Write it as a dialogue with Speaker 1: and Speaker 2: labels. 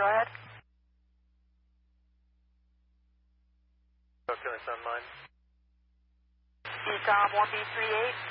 Speaker 1: go ahead.
Speaker 2: Okay, it's on mine.
Speaker 1: ECOM 1B38.